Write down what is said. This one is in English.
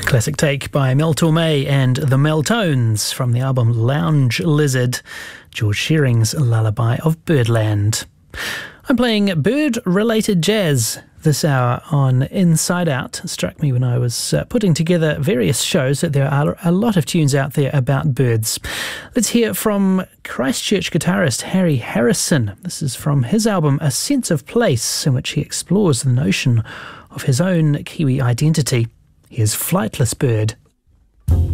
Classic take by Mel Torme and the Meltones from the album Lounge Lizard, George Shearing's lullaby of Birdland. I'm playing bird-related jazz this hour on Inside Out. It struck me when I was putting together various shows that there are a lot of tunes out there about birds. Let's hear from Christchurch guitarist Harry Harrison. This is from his album A Sense of Place, in which he explores the notion of his own Kiwi identity. Here's Flightless Bird.